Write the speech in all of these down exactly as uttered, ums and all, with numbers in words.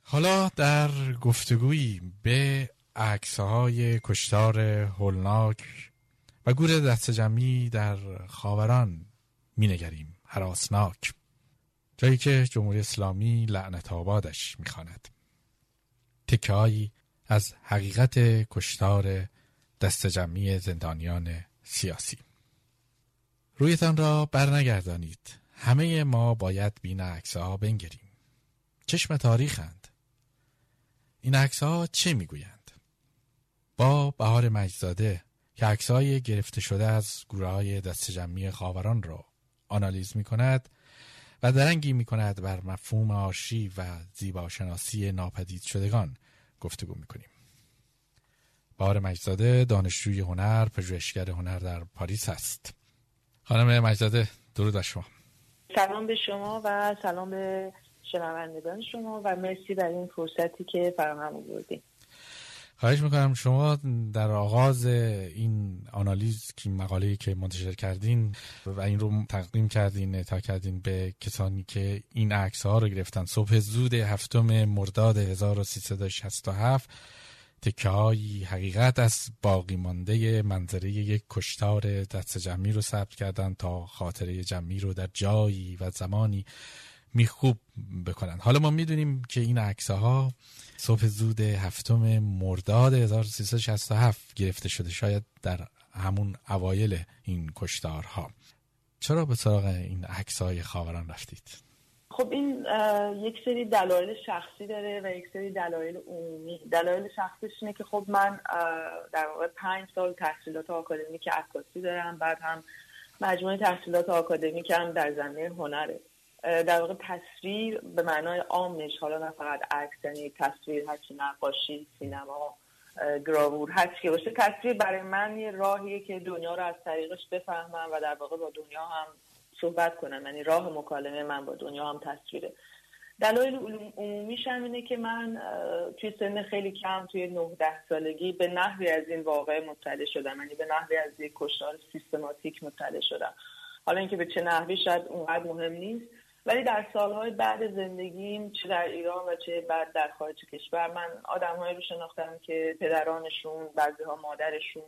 حالا در گفتگویی به عکس‌های کشتار هولناک و گور دسته جمعی در خاوران می‌نگریم، هراسناک، جایی که جمهوری اسلامی لعنت آبادش می‌خواند. تکه‌هایی از حقیقت کشتار دسته جمعی زندانیان سیاسی. رویتان را برنگردانید. همه ما باید بین عکس‌ها بنگریم. چشم تاریخند. این عکس‌ها چه میگویند؟ با بهار مجدزاده که عکس‌های گرفته شده از گوره‌های دسته جمعی خاوران را آنالیز می‌کند و درنگی می‌کند بر مفهوم آرشیو و زیباشناسی ناپدید شدگان گفتگو می‌کنیم. بهار مجدزاده دانشجوی هنر، پژوهشگر هنر در پاریس است. خانم مجدزاده، درود بر شما. سلام به شما و سلام به شنوندگان شما و مرسی برای این فرصتی که فراهم آوردید. خواهش میکنم. شما در آغاز این آنالیز که مقاله‌ای که منتشر کردین و این رو تقدیم کردین، اعطا کردین به کسانی که این عکس‌ها رو گرفتن، صبح زود هفتم مرداد هزار و سیصد و شصت و هفت تکه‌های حقیقت از باقی مانده منظره یک کشتار دسته جمعی رو ثبت کردن تا خاطره جمعی رو در جایی و زمانی میخوب بکنن. حالا ما میدونیم که این عکس‌ها صبح زود هفتم مرداد هزار و سیصد و شصت و هفت گرفته شده، شاید در همون اوایل این کشتارها. چرا به سراغ این عکس‌های خاوران رفتید؟ خب این یک سری دلایل شخصی داره و یک سری دلایل عمومی. دلایل شخصیش اینه که خب من در واقع پنج سال تحصیلات آکادمیک عکاسی دارم، بعد هم مجموعه تحصیلات آکادمیکم در زمینه هنره. در واقع تصویر به معنای عامش، حالا نه فقط عکس، یعنی تصویر، هرچی نقاشی، سینما، گراور، هرچی که باشه، تصویر برای من یه راهیه که دنیا رو از طریقش بفهمم و در واقع با دنیا هم صحبت کنم. یعنی راه مکالمه من با دنیا هم تصویره. دلایل عمومیش هم اینه که من توی سن خیلی کم، توی نه ده سالگی به نحوی از این واقعه مطلع شدم، یعنی به نحوی از یک کشتار سیستماتیک مطلع شدم. حالا اینکه به چه نحوی شاید اونقدر مهم نیست، ولی در سالهای بعد زندگیم، چه در ایران و چه بعد در خارج کشور، من آدم‌هایی رو شناختم که پدرانشون، بعضی‌ها مادرشون،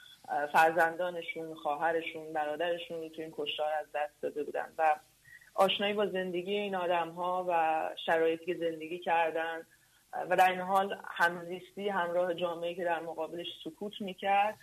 فرزندانشون، خواهرشون، برادرشون رو تو این کشتار از دست داده بودن و آشنایی با زندگی این آدم‌ها و شرایطی که زندگی کردن و در این حال همزیستی همراه جامعه‌ای که در مقابلش سکوت می‌کرد،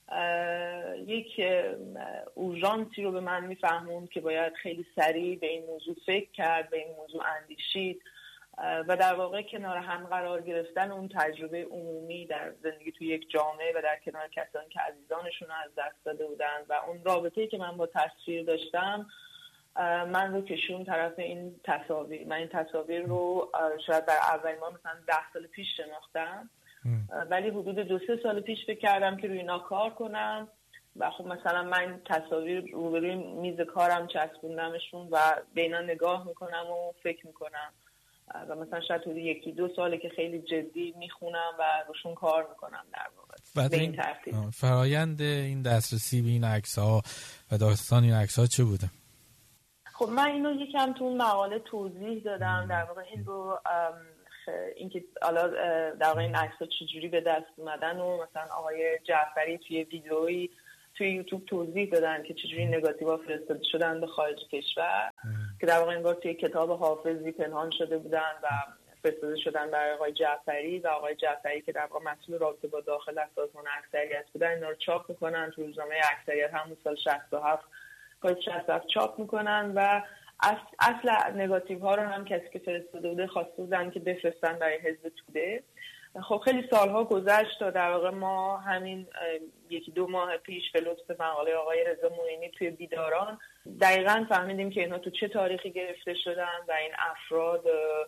یک اورژانسی رو به من میفهموند که باید خیلی سریع به این موضوع فکر کرد، به این موضوع اندیشید و در واقع کنار هم قرار گرفتن اون تجربه عمومی در زندگی توی یک جامعه و در کنار کسانی که عزیزانشون رو از دست داده بودن و اون رابطه‌ای که من با تصویر داشتم من رو کشون طرف این تصاویر. من این تصاویر رو شاید در اولین بار مثلا ده سال پیش شناختم، ولی حدود دو سه سال پیش فکر کردم که روی اینا کار کنم و خب مثلا من تصاویر روبروی میز کارم چسبوندمشون و به اینا نگاه میکنم و فکر میکنم و مثلا شاید حدود یکی دو ساله که خیلی جدی میخونم و روشون کار میکنم. در واقع به این ترتیب فرایند این دسترسی به این عکس‌ها و داستان این عکس‌ها چه بوده؟ خب من اینو یکم تو اون مقاله توضیح دادم. در واقع این رو اینکه حالا در واقع این عکس‌ها چجوری به دست اومدن و مثلا آقای جعفری توی ویدئویی توی یوتیوب توضیح دادن که چجوری نگاتیوها فرستاده شدن به خارج کشور که در واقع انگار توی کتاب حافظی پنهان شده بودن و فرستاده شدن برای آقای جعفری و آقای جعفری که در واقع مسئول رابطه با داخل از سازمان اکثریت بودن، اینا رو چاپ میکنن تو روزنامه اکثریت همون سال شصت و هفت شصت و هفت چاپ میکنن و اصل, اصل نگاتیو ها رو هم کسی که فرستاده بوده خواسته بودن که بفرستن برای حزب توده. خب خیلی سالها گذشت تا در واقع ما همین یکی دو ماه پیش به لطف مقاله آقای رضا معینی توی بیداران دقیقاً فهمیدیم که اینا تو چه تاریخی گرفته شدن و این افراد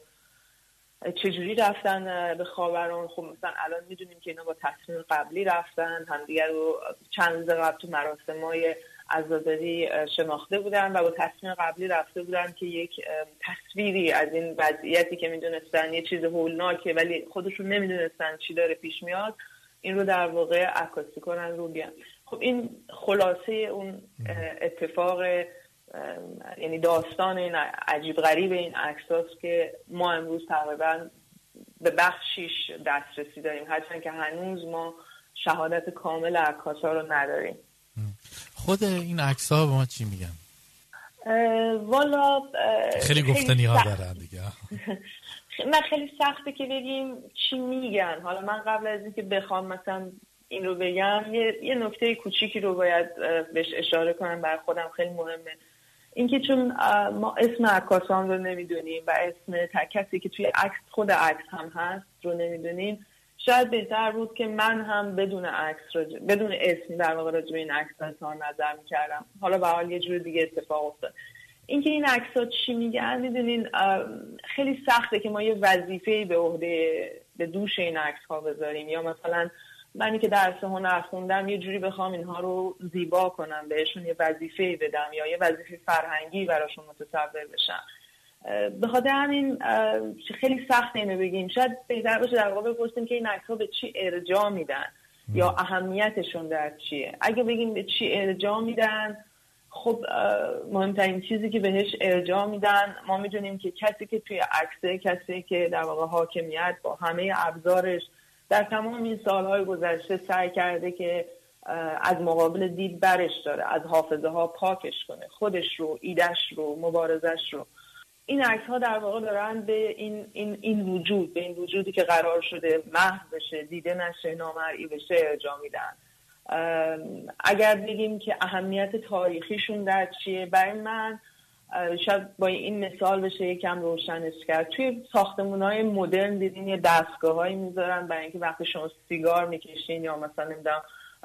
چجوری رفتن به خاوران. خب مثلا الان میدونیم که اینا با تصمیم قبلی رفتن، همدیگر رو چند روز قبل تو مراسم‌های عزاداری شناخته بودن و با تصمیم قبلی رفته بودن که یک تصویری از این وضعیتی که میدونستن یه چیز هولناکه ولی خودشون نمیدونستن چی داره پیش میاد، این رو در واقع عکاسی کنن رو بیان. خب این خلاصه اون اتفاق، یعنی داستان این عجیب غریب این عکساست که ما امروز تقریبا به بخشیش دسترسی داریم، هرچند که هنوز ما شهادت کامل عکاسا رو نداریم. خود این عکس‌ها به ما چی میگن؟ والا خیلی گفتنی ها دارن دیگه. نه خیلی سخته که بگیم چی میگن. حالا من قبل از اینکه بخوام مثلا این رو بگم یه, یه نکته کوچیکی رو باید بهش اشاره کنم، برای خودم خیلی مهمه. اینکه چون ما اسم عکاسان رو نمیدونیم و اسم کسی که توی عکس خود عکس هم هست رو نمیدونیم، شاید بهتر بود که من هم بدون عکس راجع بدون اسم در واقع راجع به این عکس اظهار نظر می‌کردم. حالا به حال یه جور دیگه اتفاق افتاد. اینکه این عکس‌ها چی میگن میدونین خیلی سخته که ما یه وظیفه‌ای به عهده به دوش این عکس‌ها بذاریم، یا مثلا منی که درس هنر خوندم یه جوری بخوام اینها رو زیبا کنم، بهشون یه وظیفه‌ای بدم یا یه وظیفه فرهنگی براشون متصور بشم. به خاطر همین خیلی سخت اینو بگیم. شاید بهتر باشه در واقع بپرسیم که این عکس‌ها به چی ارجاع میدن یا اهمیتشون در چیه. اگه بگیم به چی ارجاع میدن، خب مهمترین چیزی که بهش ارجاع میدن ما میدونیم که کسی که توی عکسه، کسی که در واقع حاکمیت با همه ابزارش در تمام این سالهای گذشته سعی کرده که از مقابل دید برش داره، از حافظه ها پاکش کنه، خودش رو، ایدش رو، مبارزش رو. این عکس ها در واقع دارن به این این این وجود، به این وجودی که قرار شده محو بشه، دیده نشه، نامرئی بشه ارجاع میدن. اگر بگیم که اهمیت تاریخیشون در چیه، برای من شاید با این مثال بشه یکم روشنش کرد. توی ساختمان‌های مدرن دیدین یه دستگاه‌هایی میذارن برای اینکه وقتی شما سیگار میکشین یا مثلا نمیدونم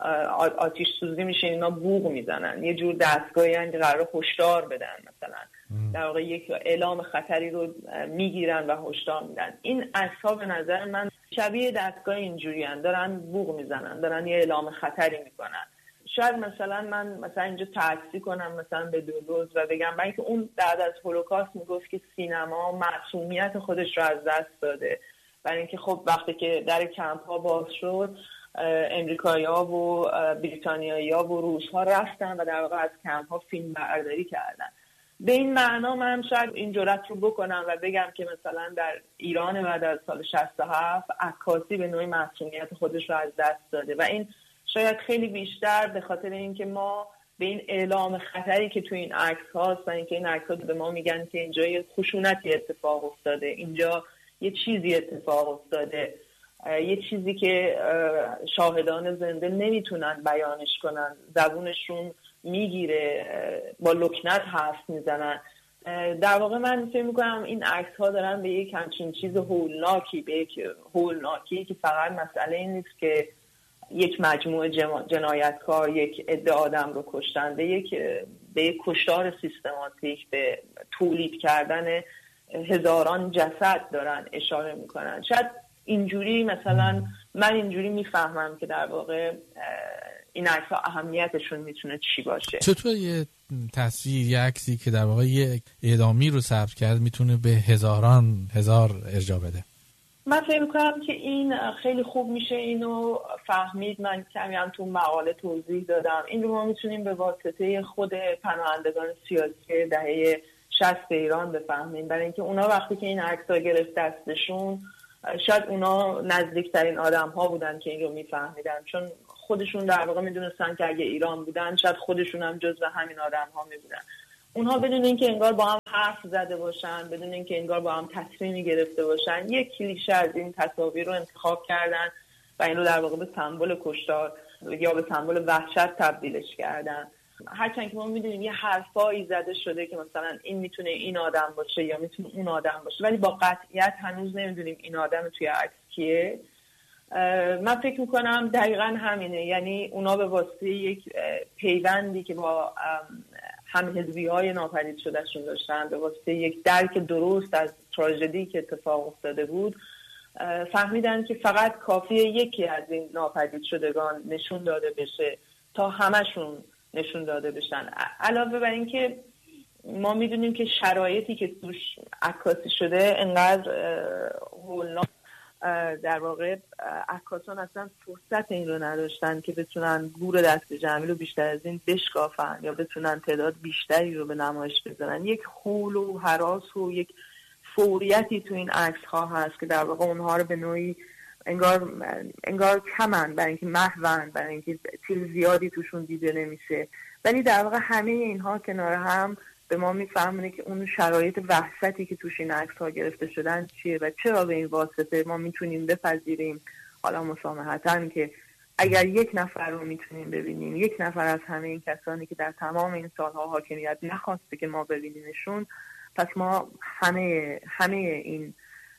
آتش سوزی میشه اینا بوق میزنن، یه جور دستگاهی هستن که قراره هشدار بدن، مثلا در واقع یک اعلام خطری رو میگیرن و هشدار میدن. این عکس‌ها به نظر من شبیه دستگاه اینجوریان، دارن بوق میزنن، دارن یه اعلام خطری میکنن. شاید مثلا من مثلا اینجا تعصی کنم مثلا به دولوز و بگم برای اینکه اون بعد از هولوکاست میگفت که سینما معصومیت خودش رو از دست داده، برای اینکه خب وقتی که در کمپ ها باز شد امریکایی‌ها و بریتانیایی‌ها و روس‌ها رفتن و در واقع از کمپ ها فیلم برداری کردن. به این معنا من شاید این جرأت رو بکنم و بگم که مثلا در ایران بعد از سال شصت و هفت عکاسی به نوعی معصومیت خودش رو از دست داده و این شاید خیلی بیشتر به خاطر اینکه ما به این اعلام خطری که تو این عکس هاست و اینکه این عکس ها به ما میگن که اینجا یه خشونتی اتفاق افتاده، اینجا یه چیزی اتفاق افتاده، یه چیزی که شاهدان زنده نمیتونن بیانش کنن، زبونشون میگیره، با لکنت حرف میزنن. در واقع من فکر میکنم این عکس ها دارن به یک همچین چیز هولناکی، به یک هولناکی که فقط مسئله این نیست که یک مجموعه جنایتکار یک عده آدم رو کشتن، به یک به یک کشتار سیستماتیک، به تولید کردن هزاران جسد دارن اشاره میکنن. شاید اینجوری مثلا من اینجوری میفهمم که در واقع این عکس‌ها اهمیتشون میتونه چی باشه. چطور یه تصویر، یه عکسی که در واقع یه اعدامی رو ثبت کرد میتونه به هزاران هزار ارجاع بده؟ من فکر میکنم که این خیلی خوب میشه اینو فهمید. من کمی هم تو مقاله توضیح دادم. این رو ما میتونیم به واسطه خود پناهندگان سیاسی دهه شصت ایران بفهمیم، برای اینکه اونا وقتی که این عکس‌ها گرفت دستشون، شاید اونا نزدیکترین آدم ها بودن که این رو میفهمیدن، چون خودشون در واقع میدونستن که اگه ایران بودن شاید خودشون هم جزو همین آدم ها میبودن. اونها بدون اینکه انگار با هم حرف زده باشن، بدون اینکه انگار با هم تصمیمی گرفته باشن، یک کلیشه از این تصاویر رو انتخاب کردن و این رو در واقع به سمبل کشتار یا به سمبل وحشت تبدیلش کردن. هرچند که ما میدونیم یه حرفایی زده شده که مثلا این میتونه این آدم باشه یا میتونه اون آدم باشه، ولی با قطعیت هنوز نمیدونیم این آدم توی عکس کیه. من فکر میکنم دقیقا همینه، یعنی اونا به واسطه یک پیوندی که با هم حزبی های ناپدید شده شون داشتن، به واسطه یک درک درست از تراژدی که اتفاق افتاده بود، فهمیدن که فقط کافیه یکی از این ناپدید شدگان نشون داده بشه تا همشون نشون داده بشن. علاوه بر این که ما میدونیم که شرایطی که توش عکاسی شده انقدر هولناک، در واقع عکاسان اصلا فرصت این رو نداشتن که بتونن گور دست جمعی رو بیشتر از این بشکافن یا بتونن تعداد بیشتری رو به نمایش بذارن. یک هول و هراس و یک فوریتی تو این عکس ها هست که در واقع اونها رو به نوعی انگار انگار کمن، برای اینکه محون، برای اینکه چیز زیادی توشون دیده نمیشه، ولی در واقع همه اینها کنار هم به ما میفهمونه که اون شرایط وحشتی که توش این عکس ها گرفته شدن چیه و چرا به این واسطه ما میتونیم بپذیریم، حالا مسامحتاً، که اگر یک نفر رو میتونیم ببینیم، یک نفر از همه این کسانی که در تمام این سالها حاکمیت نخواسته که ما ببینیمشون، پس ما همه همه این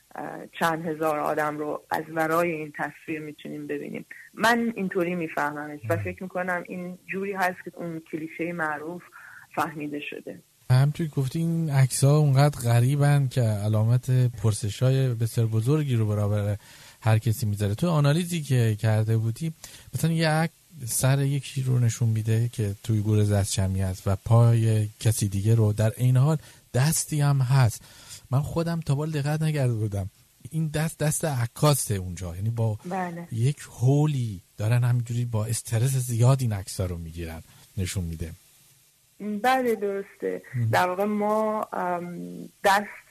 چند هزار آدم رو از ورای این تصویر میتونیم ببینیم. من اینطوری میفهممش و فکر میکنم این جوری هست که اون کلیشه معروف فهمیده شده. همونطوری گفتی این عکس‌ها اونقدر غریبن که علامت پرسش‌های بسیار بزرگی رو برابر هر کسی میذاره. تو آنالیزی که کرده بودی مثلا یه عکس سر یکی رو نشون میده که توی گور دستشمی هست و پای کسی دیگه رو، در این حال دستی هم هست. من خودم تا بال دقت نکرده بودم این دست دست عکاسه اونجا، یعنی با بله. یک هولی دارن همینجوری با استرس زیاد این عکس‌ها رو میگیرن، نشون میده. بله درسته. در واقع ما دست،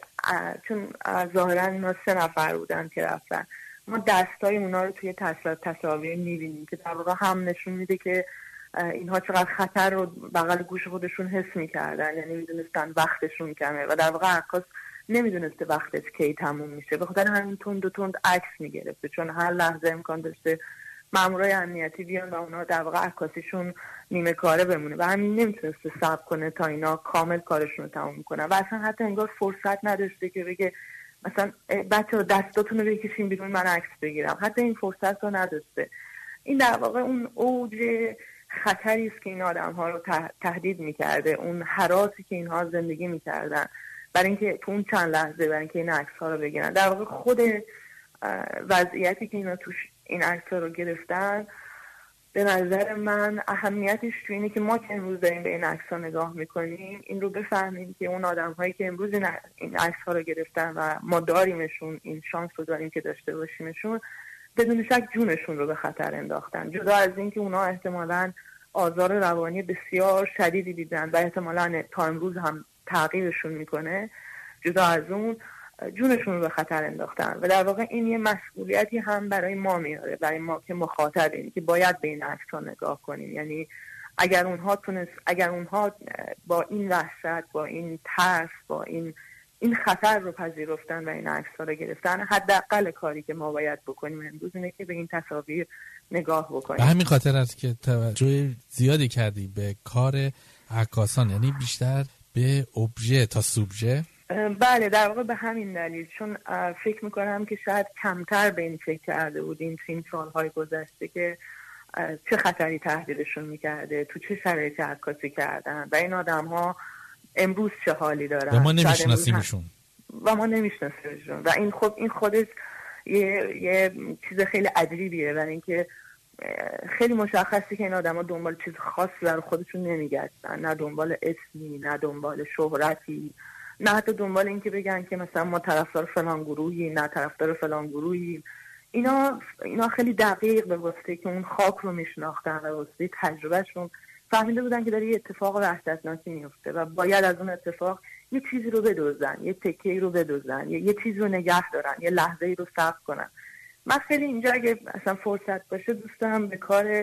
چون ظاهرا اینا سه نفر بودن که رفتن، ما دستای اونا رو توی تصاویر میبینیم که در واقع هم نشون میده که اینها چقدر خطر رو بغل گوش خودشون حس میکردن، یعنی میدونستن وقتشون کمه و در واقع عکاس نمیدونسته وقتش کی تموم میشه، به خاطر همین تند و تند عکس میگرفته، چون هر لحظه امکان داشته مامورای امنیتی بیان و اونا در واقع عکاسیشون نیمه کاره بمونه و همین نمیتونسته صبر کنه تا اینا کامل کارشون رو تموم کنن و اصلا حتی انگار فرصت نداشته که بگه مثلا بچه‌ها دستاتون رو بکشین بیرون من عکس بگیرم، حتی این فرصت رو نداشته. این در واقع اون اوج خطری است که این آدم‌ها رو تهدید می‌کرده، اون هراسی که اینها زندگی می‌کردن برای اینکه تو اون چند لحظه برای اینکه این عکس‌ها رو بگیرن. در واقع خود وضعیتی که اینا توش این عکس‌ها رو گرفتن، به نظر من اهمیتش تو اینه که ما که امروز داریم به این عکس‌ها نگاه می‌کنیم این رو بفهمیم که اون آدم‌هایی که امروز این عکس‌ها رو گرفتن و ما داریمشون، این شانس رو داریم که داشته باشیمشون، بدون شک جونشون رو به خطر انداختن. جدا از این که اونا احتمالاً آزار روانی بسیار شدیدی دیدن و احتمالاً تا امروز هم تغییرشون میکنه، جدا از اون جونشون رو به خطر انداختن و در واقع این یه مسئولیتی هم برای ما میاره، برای ما که مخاطبیم که باید به این عکس‌ها نگاه کنیم. یعنی اگر اونها تونست اگر اونها با این وحشت، با این ترس، با این این خطر رو پذیرفتن و این عکس‌ها رو گرفتن، حداقل کاری که ما باید بکنیم امروز اینه که به این تصاویر نگاه بکنیم. به همین خاطر است که توجه زیادی کردی به کار عکاسان، یعنی بیشتر به ابژه تا سوبژه. بله در واقع به همین دلیل، چون فکر میکنم که شاید کمتر به این فکر کرده بودیم تو این سالهای گذشته که چه خطری تهدیدشون میکرده، تو چه شرایطی عکاسی کردن و این آدم ها امروز چه حالی دارن و ما نمیشناسیمشون و ما نمیشناسیمشون و این خود این خودش یه, یه چیز خیلی عجیبیه و اینکه خیلی مشخصه که این آدم ها دنبال چیز خاصی برای خودشون نمیگردن، نه دنبال اسمی، نه دنبال شهرتی، نه حتی دنبال این که بگن که مثلا ما طرفدار فلان گروهی، نه طرفدار فلان گروهی. اینا اینا خیلی دقیق به واسطه که اون خاک رو میشناختن و واسطه تجربهشون فهمیده بودن که داره یه اتفاق وحشتناکی میفته و باید از اون اتفاق یه چیزی رو بدزدن، یه تکه‌ای رو بدزدن، یه, یه چیزی رو نگه دارن، یه لحظه‌ای رو صبر کنن. من خیلی اینجا اگه اصلا فرصت باشه دوست دارم به کار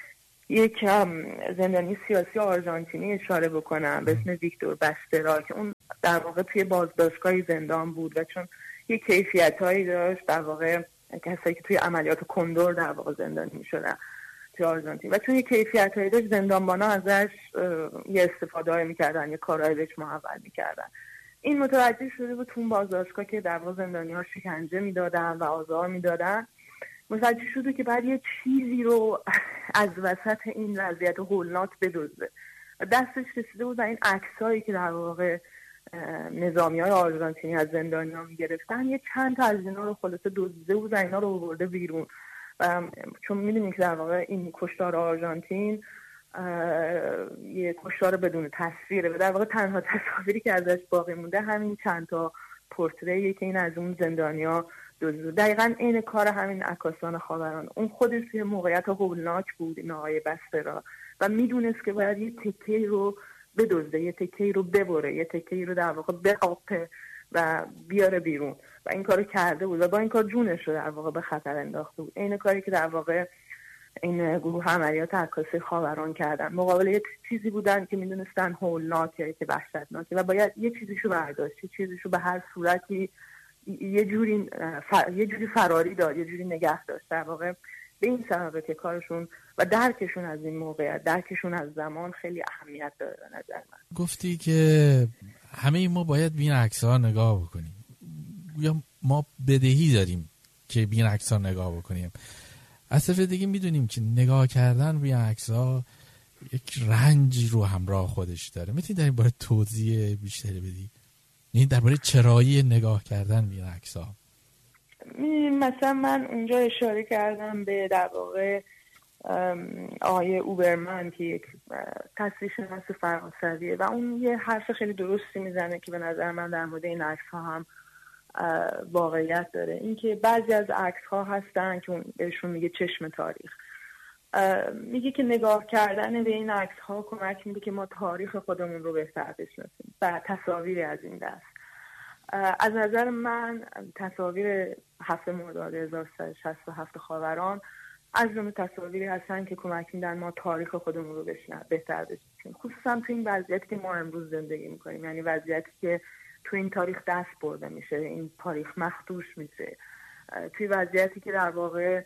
یک زندانی سیاسی آرژانتینی اشاره بکنم به اسم ویکتور باسترا که اون در واقع توی بازداشتگاه زندان بود و چون یه کیفیتایی داشت، در واقع کسایی که توی عملیات کندور در واقع زندانی می‌شدن توی آرژانتین، و چون یه کیفیتایی داشت زندانبانا ازش یه استفاده می‌کردن، یه کارهایی بهش محول می‌کردن. این متوجه شده بود تو اون بازداشتگاه که در واقع زندانی‌ها شکنجه می‌دادن و آزار می‌دادن، متوجه شده که بعد یه چیزی رو از وسط این وضعیت هولناک بدزده. دستش رسیده بود و این عکسایی که در واقع نظامی‌های آرژانتینی از زندانی‌ها می‌گرفتن، یه چند تا از اینا رو خلاصه دزدیده بود و اینا رو آورده بیرون. چون می‌دونید که در واقع این کشتار آرژانتین یه کشتار بدون تصویره و در واقع تنها تصاویری که ازش باقی مونده همین چند تا پورتریه که این از اون زندانی‌ها دزدیده. دقیقاً این کار همین عکاسان خاوران، اون خودش یه موقعیت هولناک بود این آقای باسترا و میدونست که باید یه تکه‌ای رو بدزده، یه تکه‌ای رو ببره، یه تکه‌ای رو در واقع بقاپه و بیاره بیرون و این کارو کرده بود و با این کار جونش رو در واقع به خطر انداخته بود. این کاری که در واقع این گروه عملیات عکاسی خاوران کردن، مقابل یه چیزی بودن که میدونستن هولناکه، که وحشتناکه و باید یه چیزیشو برداشت، یه چیزیشو به هر صورتی یه جوری فر... یه جوری فراری داد، یه جوری نگه داشت. در واقع به این سببه که کارشون و درکشون از این موقعیت، درکشون از زمان خیلی اهمیت داره به نظر من. گفتی که همه ما باید به این عکس‌ها نگاه بکنیم، یا ما بدهی داریم که به این عکس‌ها نگاه بکنیم. از طرف دیگه میدونیم که نگاه کردن به این عکس‌ها یک رنجی رو همراه خودش داره. میتونی در این باره توضیح بیشتری بدی؟ یعنی درباره چرایی نگاه کردن به این عکس‌ها. مثلا من اونجا اشاره کردم به در واقع آقای اوبرمن که یک تصویرشناس فرانسویه و اون یه حرف خیلی درستی میزنه که به نظر من در مورد این عکس‌ها هم واقعیت داره. اینکه بعضی از عکس‌ها هستن که اون بهشون میگه چشم تاریخ. میگه که نگاه کردن به این عکس‌ها کمک میده که ما تاریخ خودمون رو بهتر بشناسیم و تصاویری از این دست. از نظر من تصاویر هفتم مرداد هزار و سیصد و شصت و هفت خاوران از جمله تصاویری هستن که کمک میدن ما تاریخ خودمون رو بشناسیم، بهتر بشناسیم، خصوصا تو این وضعیتی که ما امروز زندگی میکنیم، یعنی وضعیتی که تو این تاریخ دست برده میشه، این تاریخ مخدوش میشه، توی وضعیتی که در واقع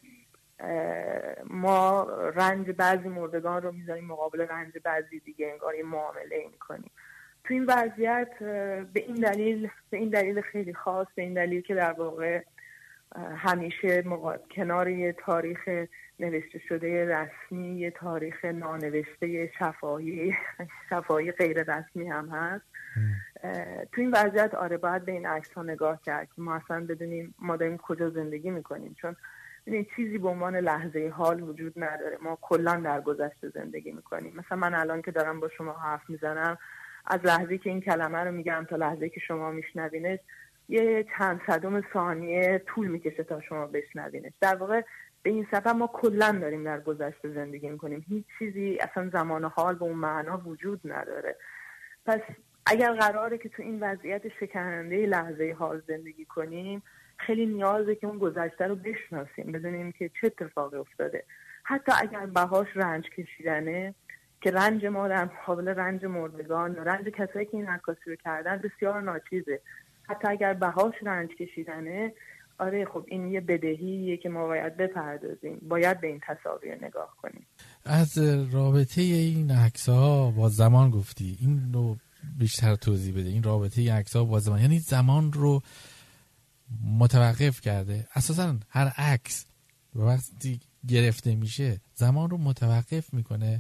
ما رنج بعضی مردگان رو میذاریم مقابل رنج بعضی دیگه، انگار یه معامله میکنیم. تو این وضعیت به این دلیل به این دلیل خیلی خاص، به این دلیل که در واقع همیشه مقا... کنار یه تاریخ نوشته شده رسمی، یه تاریخ نانوشته شفاهی شفاهی غیر رسمی هم هست. تو این وضعیت آره باید به این عکس ها نگاه کرد که ما اصلا بدونیم ما داریم کجا زندگی میکنیم، چون این چیزی به عنوان لحظه حال وجود نداره. ما کلا در گذشته زندگی میکنیم. مثلا من الان که دارم با شما حرف میزنم، از لحظه‌ای که این کلمه رو میگم تا لحظه‌ای که شما میشنوینش یه چند صدم ثانیه طول میکشه تا شما بشنوینش. در واقع به این صفحه ما کلا داریم در گذشته زندگی میکنیم. هیچ چیزی اصلا زمان حال به اون معنا وجود نداره. پس اگر قراره که تو این وضعیت شکننده لحظه حال زندگی کنیم، خیلی نیازه که اون گذشته رو بشناسیم، بدونیم که چه اتفاقی افتاده. حتی اگر بهاش رنج کشیدنه، که رنج ما در مقابل رنج مردگان، رنج کسایی که این عکاسی رو کردن بسیار ناچیزه. حتی اگر بهاش رنج کشیدنه، آره خب این یه بدهیه که ما باید بپردازیم، باید به این تصاویر نگاه کنیم. از رابطه این عکس‌ها با زمان گفتی، این رو بیشتر توضیح بده. این رابطه این عکس‌ها با زمان، یعنی زمان رو متوقف کرده. اساساً هر عکس وقتی گرفته میشه زمان رو متوقف میکنه،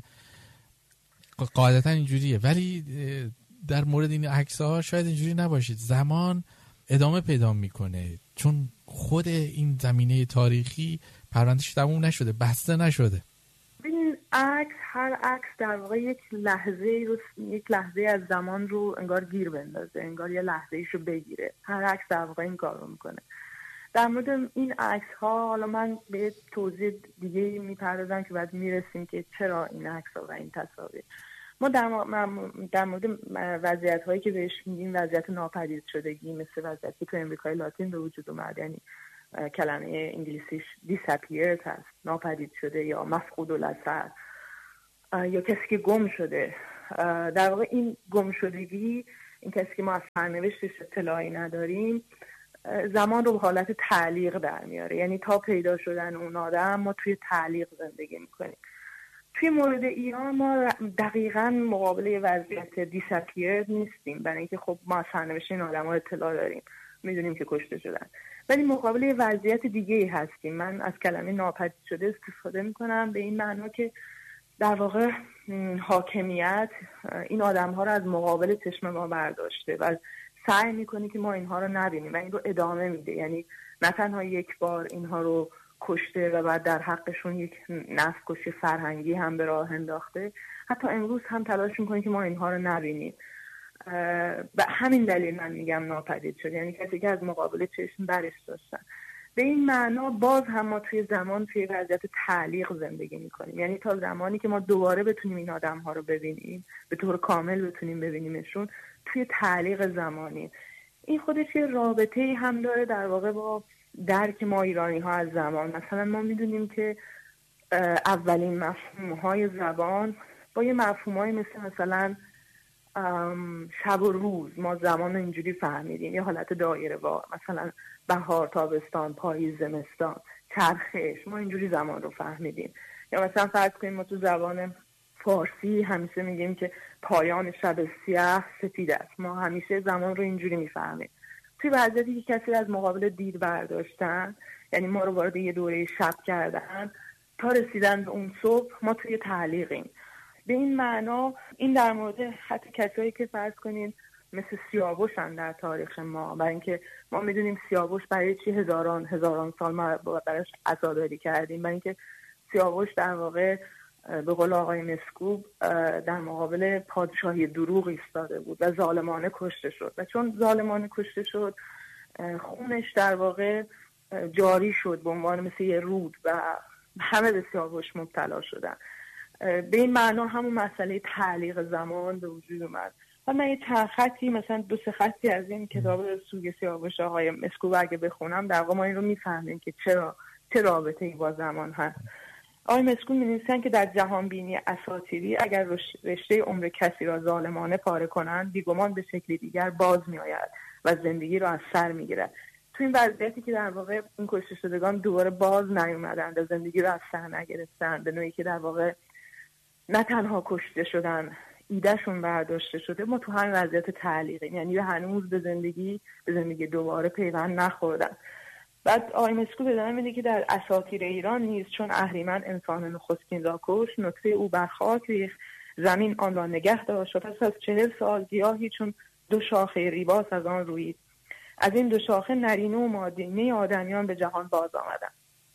قاعدتا اینجوریه. ولی در مورد این عکس‌ها شاید اینجوری نباشید، زمان ادامه پیدا میکنه، چون خود این زمینه تاریخی پروندهش تموم نشده، بسته نشده. ببین عکس، هر عکس در واقع یک لحظه رو، یک لحظه از زمان رو انگار گیر بندازه، انگار یه لحظه ایشو بگیره. هر عکس در واقع این کار رو میکنه. در مورد این عکس ها حالا من به توضیح دیگه میپردازم که بعد میرسیم که چرا این عکس ها و این تصاویر. ما در, م... در مورد وضعیت هایی که بهش میگیم وضعیت ناپدید شدگی، مثل وضعیتی که تو امریکای لاتین به وجود اومد، یعنی کلمه انگلیسیش disappeared هست، ناپدید شده یا مفقود الاثر، یا کسی که گم شده. در واقع این گم شدگی، این کسی که ما از سرنوشتش اطلاعی نداریم، زمان رو به حالت تعلیق در میاره. یعنی تا پیدا شدن اون آدم ما توی تعلیق زندگی میکنیم. توی مورد ایران ما دقیقاً مقابله وضعیت دیسپیر نیستیم، برای اینکه خب ما از سرنوشت این آدم ها اطلاع داریم، میدونیم که کشته شدن، ولی مقابله وضعیت دیگه هستیم. من از کلمه ناپدید شده استفاده میکنم به این معنا که در واقع حاکمیت این آدم ها رو از مقابل چشم ما برداشته و سعی میکنه که ما اینها رو نبینیم و این رو ادامه میده. یعنی نه تنها یک بار اینها رو کشته و بعد در حقشون یک نسل کشی فرهنگی هم به راه انداخته، حتی امروز هم تلاش میکنه که ما اینها رو نبینیم. به همین دلیل من میگم ناپدید شد، یعنی کسی که از مقابل چشم برش داشتن. به این معنا باز هم ما توی زمان توی وضعیت تعلیق زندگی میکنیم، یعنی تا زمانی که ما دوباره بتونیم این آدم ها رو ببینیم، به طور کامل بتونیم ببینیمشون، توی تعلیق زمانی. این خودش یه رابطه‌ای هم داره در واقع با درک ما ایرانی ها از زمان. مثلا ما میدونیم که اولین مفهوم‌های زبان با یه مفهوم‌های مثل مثلا شب و روز، ما زمان رو اینجوری فهمیدیم، یه حالت دایره وار، مثلا بهار، تابستان، پاییز، زمستان، چرخش، ما اینجوری زمان رو فهمیدیم. یا مثلا فرض کنیم ما تو زبان فارسی همیشه میگیم که پایان شب سیاه سفید است، ما همیشه زمان رو اینجوری میفهمیم. توی وضعیتی که کسی از مقابل دیر برداشتن، یعنی ما رو وارد یه دوره شب کردن تا رسیدن به اون صبح، ما توی تعلیقیم. به این معنا این در مورد حتی کسایی که فرض کنین مثل سیاوشن در تاریخ ما، برای اینکه ما میدونیم سیاوش برای چی هزاران هزاران سال ما براش عزاداری کردیم، برای اینکه سیاوش در واقع به قول آقای مسکوب در مقابل پادشاهی دروغ ایستاده بود و ظالمانه کشته شد، و چون ظالمانه کشته شد خونش در واقع جاری شد به عنوان مثل یه رود و همه به سیاوش مبتلا شدن. به این معنا همون مسئله تعلیق زمان به وجود اومد. و من یه چند خطی، مثلا دو سه خطی از این کتاب سوگ سیاوش آقای مسکوب اگه بخونم، در واقع ما این رو میفهمیم که چرا چه رابطه‌ای با زمان هست. آقای مسکوب می‌نویسن که در جهان بینی اساطیری اگر رشته عمر کسی را ظالمانه پاره کنند، بیگمان به شکلی دیگر باز می‌آید و زندگی را از سر می‌گیرد. تو این وضعیتی که در واقع این کشته شدگان دوباره باز نیومدند و زندگی را از سر نگرفتند، به نوعی که در واقع نه تنها کشته شدن، ایدهشون برداشته شده، ما تو همین وضعیت تعلیقیم، یعنی هنوز به زندگی به زندگی دوباره پیوند نخوردن. بعد آقای مسکوب ادامه میده که در اساطیر ایران نیز چون اهریمن انسان نخستین را کشت، نطفه او بر خاک ریخت، زمین آن را نگه داشت و پس از چهل سال گیاهی چون دو شاخه ریباس از آن رویید. از این دو شاخه نرینه و مادینه آدمیان به جهان باز آمدن.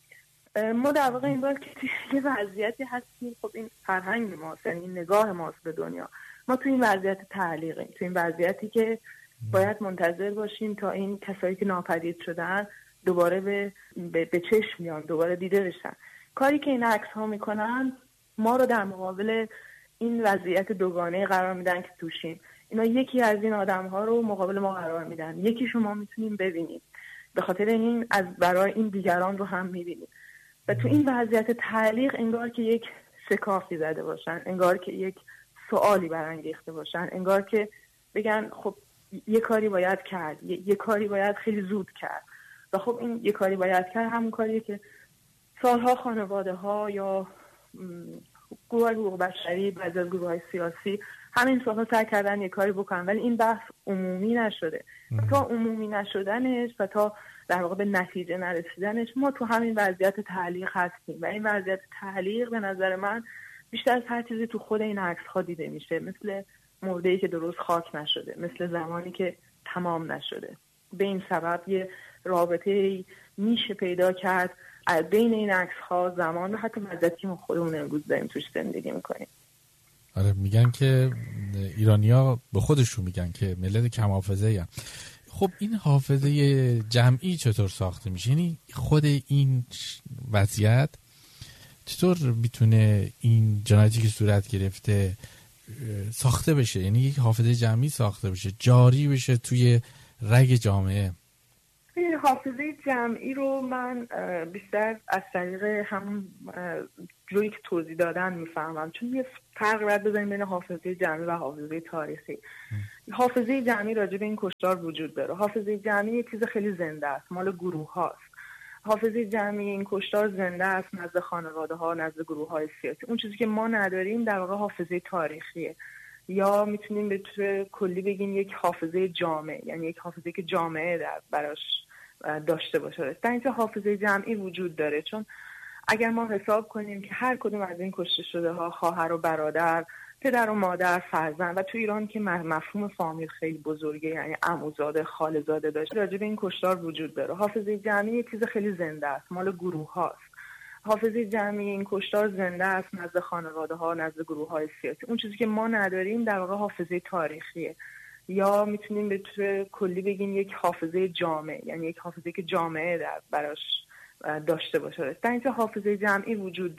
ما در واقع این بار که یه وضعیتی هستیم، خب این فرهنگ ماست، یعنی این نگاه ماست به دنیا. ما تو این وضعیت تعلیقیم، تو این وضعیتی که باید منتظر باشیم تا این کسایی که ناپدید شدن دوباره به, به, به چشم میان، دوباره دیده بشن. کاری که این عکس ها میکنن ما رو در مقابل این وضعیت دوگانه قرار میدن که توشیم. اینا یکی از این آدم ها رو مقابل ما قرار میدن، یکی شما میتونیم ببینید، به خاطر این از برای این دیگران رو هم میبینید. و تو این وضعیت تعلیق انگار که یک شکافی زده باشن، انگار که یک سوالی برانگیخته باشن، انگار که بگن خب یه کاری باید کرد، یه, یه کاری باید خیلی زود کرد. و خب این یه کاری باید کرد همون کاریه که سالها خانواده ها یا گروه حقوق بشری، بعضی از گروه های سیاسی همین سالها سعی کردن یه کاری بکنن، ولی این بحث عمومی نشده. و تا عمومی نشدنش و تا در واقع به نتیجه نرسیدنش ما تو همین وضعیت تعلیق هستیم. و این وضعیت تعلیق به نظر من بیشتر از هر چیزی تو خود این عکس ها دیده میشه، مثل مرده‌ای که درست خاک نشده، مثل زمانی که تمام نشده. به این سبب یه رابطه میشه پیدا کرد بین این عکس ها، زمان و حتی وضعیتی ما خودمون امروز داریم توش زندگی میکنیم. آره، میگن که ایرانی‌ها به خودشون میگن که ملت کم حافظه‌ای هستن. خب این حافظه جمعی چطور ساخته میشه؟ یعنی خود این وضعیت چطور میتونه این جنایتی که صورت گرفته ساخته بشه، یعنی یک حافظه جمعی ساخته بشه، جاری بشه توی رگ جامعه؟ این حافظه جمعی رو من بیشتر از طریق همون جوری که توضیح دادن میفهمم، چون یه فرق باید بزنیم بین حافظه جمعی و حافظه تاریخی. حافظه جمعی راجع به این کشتار وجود داره. حافظه جمعی یه چیز خیلی زنده است، مال گروه هاست. حافظه جمعی این کشتار زنده است نزد خانواده ها، نزد گروه های سیاسی. اون چیزی که ما نداریم در واقع حافظه تاریخیه، یا میتونیم به طور کلی بگیم یک حافظه جامعه، یعنی یک حافظه که جامعه در براش داشته باشه. در اینجا حافظه جمعی وجود داره، چون اگر ما حساب کنیم که هر کدوم از این کشته شده ها خواهر و برادر، پدر و مادر، فرزند، و تو ایران که مفهوم فامیل خیلی بزرگه، یعنی عموزاده، خاله‌زاده داشت، راجع به این کشتار وجود داره. حافظه جمعی یه چیز خیلی زنده است، مال گروه هاست. حافظه جمعی این کشتار زنده است نزد خانواده ها، نزد گروه های سیاسی. اون چیزی که ما نداریم در واقع حافظه تاریخیه، یا میتونیم به طور کلی بگیم یک حافظه جامعه، یعنی یک حافظه که جامعه در براش داشته باشه. در اینجا حافظه جمعی وجود داره.